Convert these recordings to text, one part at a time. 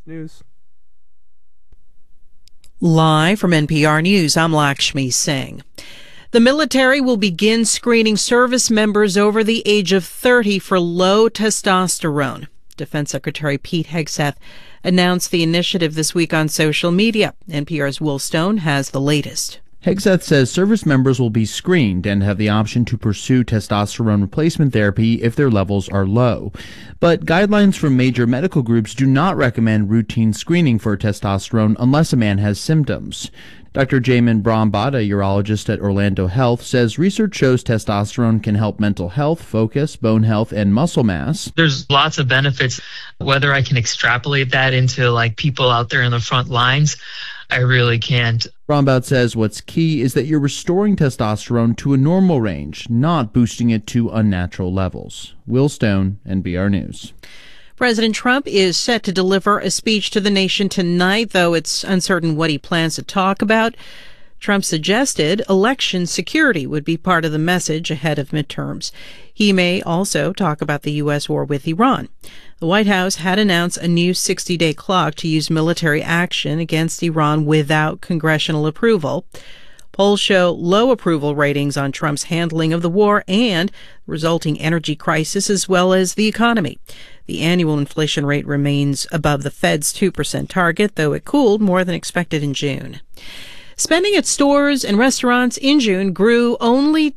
News. Live from NPR News, I'm Lakshmi Singh. The military will begin screening service members over the age of 30 for low testosterone. Defense Secretary Pete Hegseth announced the initiative this week on social media. NPR's Will Stone has the latest. Hegseth says service members will be screened and have the option to pursue testosterone replacement therapy if their levels are low. But guidelines from major medical groups do not recommend routine screening for testosterone unless a man has symptoms. Dr. Jamin Brahmbhatt, a urologist at Orlando Health, says research shows testosterone can help mental health, focus, bone health, and muscle mass. There's lots of benefits. Whether I can extrapolate that into people out there in the front lines, I really can't. Brahmbhatt says what's key is that you're restoring testosterone to a normal range, not boosting it to unnatural levels. Will Stone, NPR News. President Trump is set to deliver a speech to the nation tonight, though it's uncertain what he plans to talk about. Trump suggested election security would be part of the message ahead of midterms. He may also talk about the U.S. war with Iran. The White House had announced a new 60-day clock to use military action against Iran without congressional approval. Polls show low approval ratings on Trump's handling of the war and the resulting energy crisis, as well as the economy. The annual inflation rate remains above the Fed's 2% target, though it cooled more than expected in June. Spending at stores and restaurants in June grew only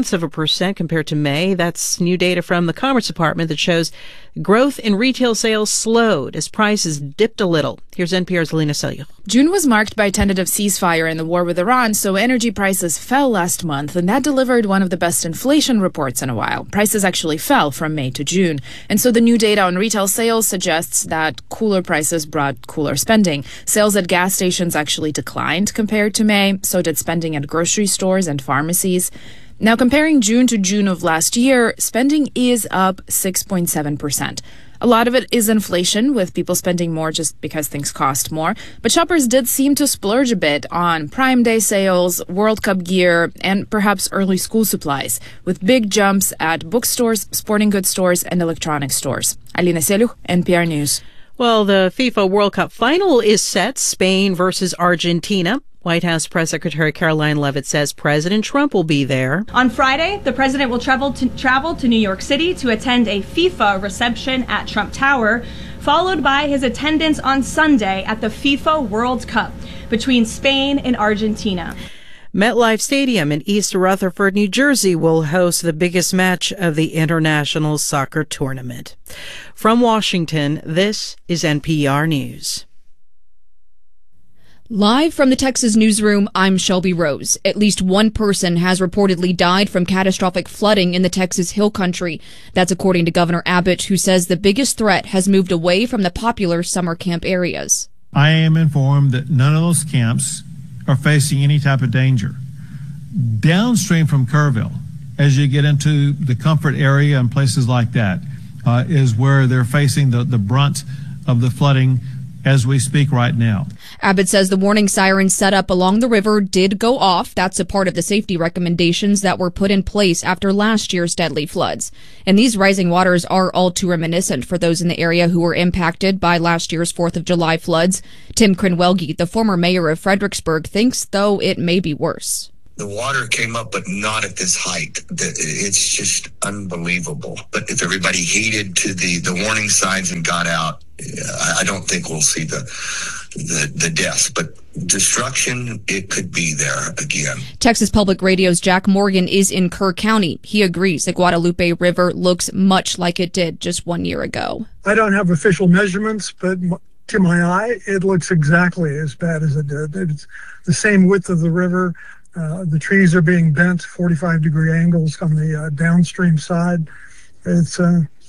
0.2% compared to May. That's new data from the Commerce Department that shows growth in retail sales slowed as prices dipped a little. Here's NPR's Lena Selyo. June was marked by a tentative ceasefire in the war with Iran, so energy prices fell last month, and that delivered one of the best inflation reports in a while. Prices actually fell from May to June. And so the new data on retail sales suggests that cooler prices brought cooler spending. Sales at gas stations actually declined compared to May, so did spending at grocery stores and pharmacies. Now, comparing June to June of last year, spending is up 6.7%. A lot of it is inflation, with people spending more just because things cost more. But shoppers did seem to splurge a bit on Prime Day sales, World Cup gear, and perhaps early school supplies, with big jumps at bookstores, sporting goods stores, and electronics stores. Alina Seliuk, NPR News. Well, the FIFA World Cup final is set, Spain versus Argentina. White House Press Secretary Caroline Leavitt says President Trump will be there. On Friday, the president will travel to New York City to attend a FIFA reception at Trump Tower, followed by his attendance on Sunday at the FIFA World Cup between Spain and Argentina. MetLife Stadium in East Rutherford, New Jersey will host the biggest match of the International Soccer Tournament. From Washington, this is NPR News. Live from the Texas newsroom, I'm Shelby Rose. At least one person has reportedly died from catastrophic flooding in the Texas Hill Country. That's according to Governor Abbott, who says the biggest threat has moved away from the popular summer camp areas. I am informed that none of those camps are facing any type of danger. Downstream from Kerrville, as you get into the Comfort area and places like that, is where they're facing the brunt of the flooding as we speak right now. Abbott says the warning sirens set up along the river did go off. That's a part of the safety recommendations that were put in place after last year's deadly floods. And these rising waters are all too reminiscent for those in the area who were impacted by last year's 4th of July floods. Tim Krenwelge, the former mayor of Fredericksburg, thinks, though, it may be worse. The water came up, but not at this height. It's just unbelievable. But if everybody heeded to the warning signs and got out, I don't think we'll see the deaths. But destruction, it could be there again. Texas Public Radio's Jack Morgan is in Kerr County. He agrees the Guadalupe River looks much like it did just 1 year ago. I don't have official measurements, but to my eye, it looks exactly as bad as it did. It's the same width of the river. The trees are being bent 45-degree angles on the downstream side. It's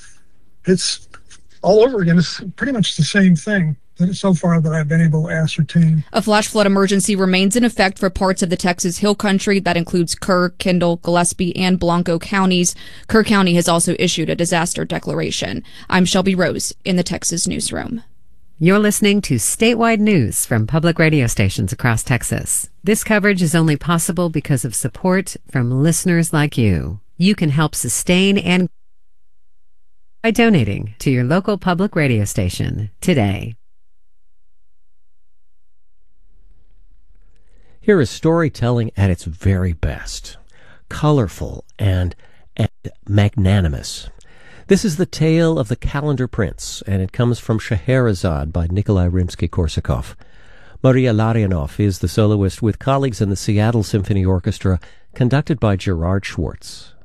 all over again. It's pretty much the same thing so far that I've been able to ascertain. A flash flood emergency remains in effect for parts of the Texas Hill Country. That includes Kerr, Kendall, Gillespie, and Blanco counties. Kerr County has also issued a disaster declaration. I'm Shelby Rose in the Texas newsroom. You're listening to statewide news from public radio stations across Texas. This coverage is only possible because of support from listeners like you. You can help sustain and by donating to your local public radio station today. Here is storytelling at its very best, colorful and magnanimous. This is the tale of the Calendar Prince, and it comes from Scheherazade by Nikolai Rimsky-Korsakov. Maria Larionov is the soloist with colleagues in the Seattle Symphony Orchestra, conducted by Gerard Schwartz.